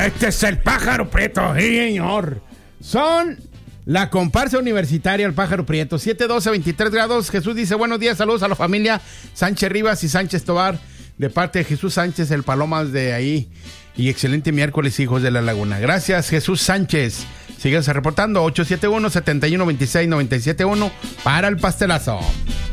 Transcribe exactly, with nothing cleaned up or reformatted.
Este es el Pájaro Prieto, sí, señor. Son la comparsa universitaria El Pájaro Prieto, siete doce, veintitrés grados. Jesús dice, buenos días, saludos a la familia Sánchez Rivas y Sánchez Tobar, de parte de Jesús Sánchez, el Palomas de ahí. Y excelente miércoles, hijos de la laguna. Gracias, Jesús Sánchez. Síganse reportando, ocho siete uno, siete uno dos seis, nueve siete uno para el pastelazo.